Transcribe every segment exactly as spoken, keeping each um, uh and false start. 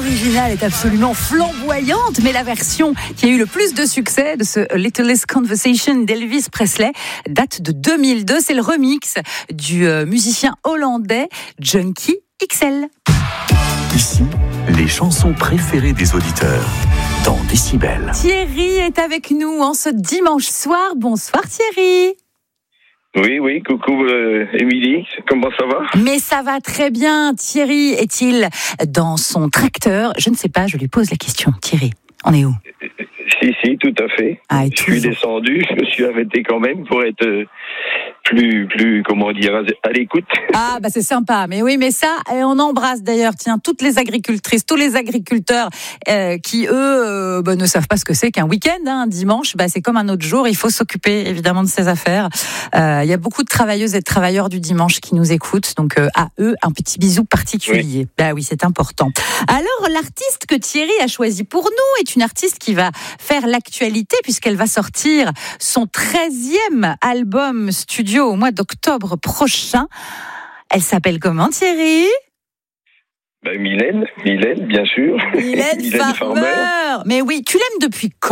l'original est absolument flamboyante, mais la version qui a eu le plus de succès de ce Littlest Conversation d'Elvis Presley date de deux mille deux. C'est le remix du musicien hollandais Junkie X L. Ici, les chansons préférées des auditeurs dans Décibel. Thierry est avec nous en ce dimanche soir. Bonsoir Thierry. Oui, oui, coucou euh, Émilie, comment ça va ? Mais ça va très bien. Thierry est-il dans son tracteur ? Je ne sais pas, je lui pose la question. Thierry, on est où ? Si, si, tout à fait. Ah, je suis descendu, je me suis arrêté quand même pour être euh, plus, plus, comment dire, à l'écoute. Ah, bah c'est sympa. Mais oui, mais ça, on embrasse d'ailleurs, tiens, toutes les agricultrices, tous les agriculteurs euh, qui, eux, euh, bah, ne savent pas ce que c'est qu'un week-end, hein, un dimanche. Bah, c'est comme un autre jour. Il faut s'occuper, évidemment, de ses affaires. Il euh, y a beaucoup de travailleuses et de travailleurs du dimanche qui nous écoutent. Donc, euh, à eux, un petit bisou particulier. Oui. Bah oui, c'est important. Alors, l'artiste que Thierry a choisi pour nous est une artiste qui va faire l'actualité puisqu'elle va sortir son treizième album studio au mois d'octobre prochain. Elle s'appelle comment, Thierry ? Ben, Mylène, Mylène, bien sûr. Mylène, Mylène Farmer. Farmer. Mais oui, tu l'aimes depuis quand ?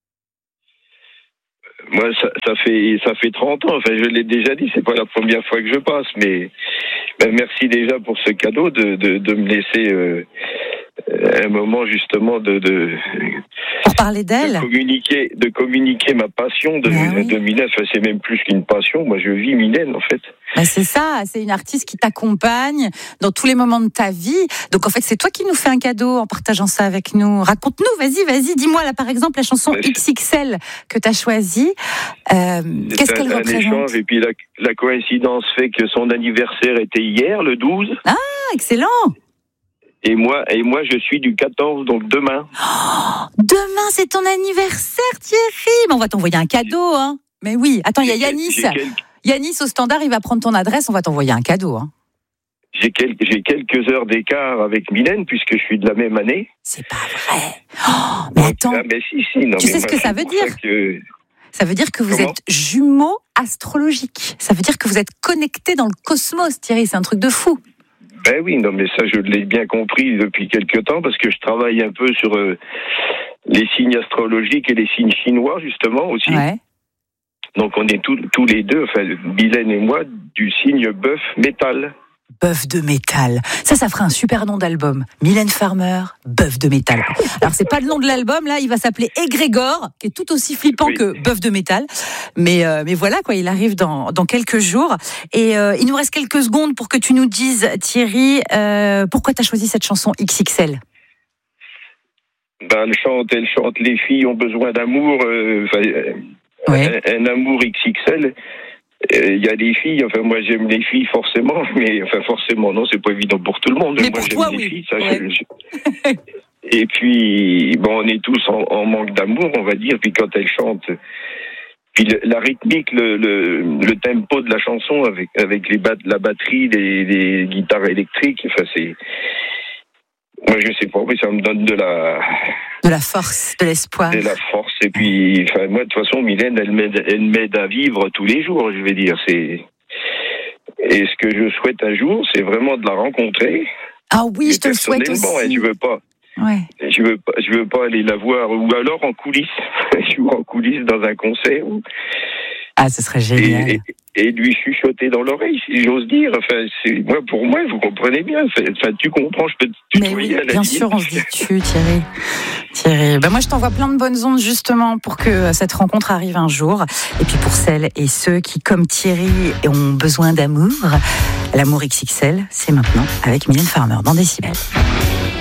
Moi, ça, ça fait ça fait trente ans. Enfin, je l'ai déjà dit, c'est pas la première fois que je passe, mais ben, merci déjà pour ce cadeau de de, de me laisser euh, un moment justement de de pour parler d'elle, de communiquer de communiquer ma passion de ah oui. de Mylène. Enfin, c'est même plus qu'une passion. Moi, je vis Mylène en fait. Ben c'est ça, c'est une artiste qui t'accompagne dans tous les moments de ta vie. Donc en fait, c'est toi qui nous fais un cadeau en partageant ça avec nous. Raconte-nous, vas-y, vas-y, dis-moi là par exemple la chanson ben, X X L que tu as choisie. Euh, qu'est-ce qu'elle un représente ? Échange, et puis la, la coïncidence fait que son anniversaire était hier, le douze. Ah, excellent. Et moi, et moi, je suis du quatorze, donc demain. Oh, demain, c'est ton anniversaire, Thierry. Mais on va t'envoyer un cadeau, hein. Mais oui. Attends, il y a Yanis. Quelques... Yanis au standard, il va prendre ton adresse. On va t'envoyer un cadeau, hein. J'ai quelques, j'ai quelques heures d'écart avec Mylène puisque je suis de la même année. C'est pas vrai. Oh, mais attends. Ah, mais si, si, non, tu mais sais ce que ça veut dire ? Que... Ça veut dire que vous Comment êtes jumeaux astrologiques. Ça veut dire que vous êtes connectés dans le cosmos, Thierry. C'est un truc de fou. Ben oui, non, mais ça, je l'ai bien compris depuis quelque temps parce que je travaille un peu sur euh, les signes astrologiques et les signes chinois, justement, aussi. Ouais. Donc, on est tous, tous les deux, enfin, Mylène et moi, du signe bœuf métal. Bœuf de métal. Ça, ça ferait un super nom d'album. Mylène Farmer, Bœuf de métal. Alors, c'est pas le nom de l'album, là, il va s'appeler Égrégore, qui est tout aussi flippant oui. que Bœuf de métal. Mais, euh, mais voilà, quoi, il arrive dans, dans quelques jours. Et euh, il nous reste quelques secondes pour que tu nous dises, Thierry, euh, pourquoi tu as choisi cette chanson X X L ? Ben, elle chante, elle chante, les filles ont besoin d'amour, euh, oui. un, un amour X X L. Il euh, y a des filles, enfin moi j'aime les filles forcément, mais enfin forcément non, c'est pas évident pour tout le monde. Mais moi pour j'aime toi, les oui. filles, ça. Ouais. Je, je... Et puis bon, on est tous en, en manque d'amour, on va dire. Puis quand elle chante, puis le, la rythmique, le, le, le tempo de la chanson avec avec les bat, la batterie, les, les guitares électriques, enfin c'est. Moi, je sais pas, mais ça me donne de la... De la force, de l'espoir. De la force. Et puis, enfin, moi, de toute façon, Mylène, elle m'aide, elle m'aide à vivre tous les jours, je vais dire. C'est... Et ce que je souhaite un jour, c'est vraiment de la rencontrer. Ah oui, je te le souhaite aussi. Hein, je veux pas... Ouais. Je veux pas, je veux pas aller la voir, ou alors en coulisses. Je veux en coulisses dans un concert. Ou... Ah, ce serait génial. Et, et, et lui chuchoter dans l'oreille, si j'ose dire. Enfin, c'est, moi, pour moi, vous comprenez bien. Enfin, tu comprends, je peux te tutoyer. Mais oui, à la bien limite. sûr, on se dit tu, Thierry. Thierry, ben moi, je t'envoie plein de bonnes ondes, justement, pour que cette rencontre arrive un jour. Et puis, pour celles et ceux qui, comme Thierry, ont besoin d'amour, l'amour X X L, c'est maintenant avec Mylène Farmer dans Décibel.